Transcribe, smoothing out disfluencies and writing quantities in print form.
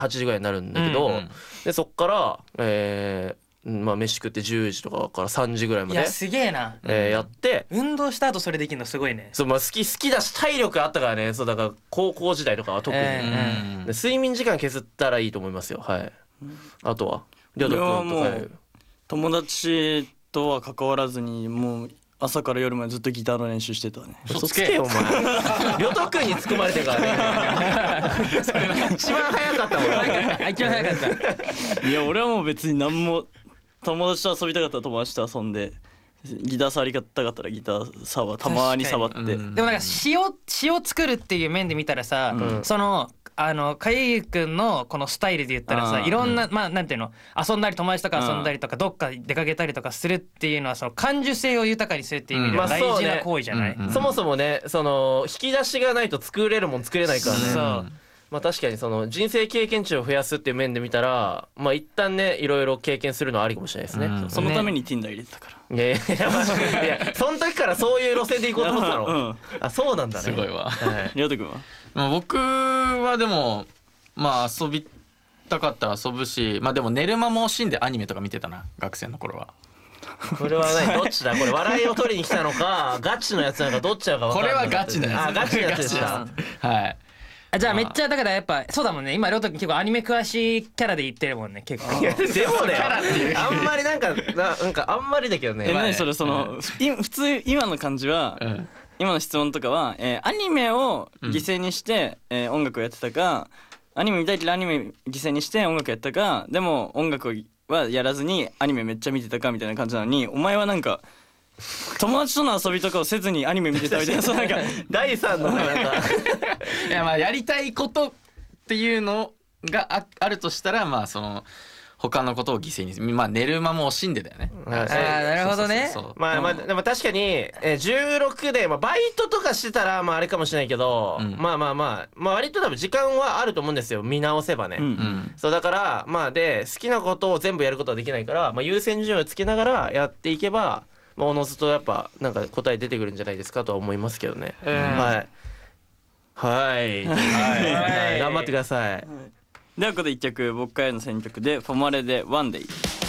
8時ぐらいになるんだけど、でそっからまあ飯食って10時とかから3時ぐらいまでいやすげえな、 やって運動した後それできるのすごいね。 そう、まあ、好きだし体力あったからね。そうだから高校時代とかは特に、で睡眠時間削ったらいいと思いますよ。はい。あとはりょうとくんとか友達とは関わらずにもう朝から夜までずっとギターの練習してたね。 嘘つけよお前りょうとくんに突っ込まれてるからね一番早かったもん一番早かったいや俺はもう別に何も友達と遊びたかったら友達と遊んで、ギター触りたかったらギターたまに触って、 でもなんか詩を作るっていう面で見たらさ、そのかゆゆくんのこのスタイルで言ったらさ、いろんなまあなんていうの、遊んだり友達とか遊んだりとかどっか出かけたりとかするっていうのはその感受性を豊かにするっていう意味では大事な行為じゃない。 そもそもね、その引き出しがないと作れるもん作れないからね。 そうまあ確かにその人生経験値を増やすっていう面で見たら、まあ一旦ねいろいろ経験するのはありかもしれないですね。 そのために Tinder 入れてたから。 いやその時からそういう路線で行こうと思ってたの。あ、そうなんだね。 すごいわ。 りょうとくんは？ まあ僕はでもまあ遊びたかったら遊ぶし、まあでも寝る間も惜しんでアニメとか見てたな、学生の頃は。 これは何どっちだ、これ笑いを取りに来たのかガチのやつなのかどっちなのか分からない。 これはガチなやつ。 あ、ガチのやつでした。 はい。 じゃあめっちゃだからやっぱそうだもんね。今りょうとくん結構アニメ詳しいキャラで言ってるもんね結構。 でもねあんまりなんかあんまりだけどね。 何それ、その普通今の感じは、今の質問とかは、アニメを犠牲にして、音楽をやってたか、アニメ見たいけどアニメ犠牲にして音楽やったか、でも音楽はやらずにアニメめっちゃ見てたかみたいな感じなのに、お前はなんか友達との遊びとかをせずにアニメ見てたみたいなそうなんか第3のなんかいやまあやりたいことっていうのがあるとしたら、まあその他のことを犠牲に、まあ寝る間も惜しんでだよね。 ああなるほどね。 まあまあでも確かに16で、まあ、バイトとかしてたらまああれかもしれないけど、まあ割と多分時間はあると思うんですよ、見直せばね。そうだからまあで好きなことを全部やることはできないから、まあ、優先順位をつけながらやっていけば、まあ、おのずとやっぱなんか答え出てくるんじゃないですかとは思いますけどね。はい頑張ってください。 ではここで1曲僕からの選曲でフォマレでワンデイ。